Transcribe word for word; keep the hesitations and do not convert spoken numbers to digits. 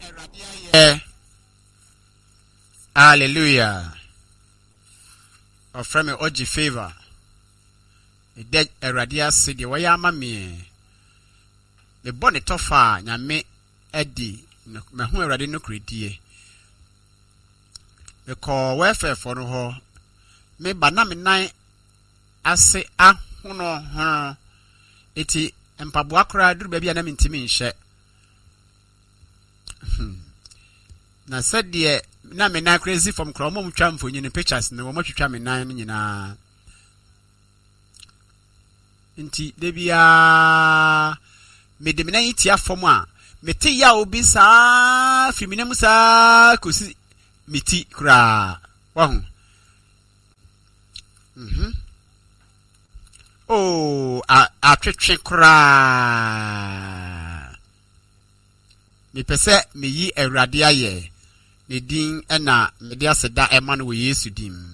Hallelujah. Or from a oji favor. A dead eradia city where ya mammy. The bonnet tofa, yame Eddie, my home already no criti. The call welfare for her. Me banami nine. I say, ah, no, huh. Iti, and Pabuakra do baby and I'm intimate. Na said dear, na me na crazy from Cromom Tram for you pictures, no much tram in nine, you know. Inti, debia me deminate ya for moi. Me tea ya obi sa, Feminemusa, Kusi, me tea cra. Wow. Mhm. Oh, a a trick cra. Me pese me yi Eradia ye. Ne din ena me dia seda eman we Yesu dim.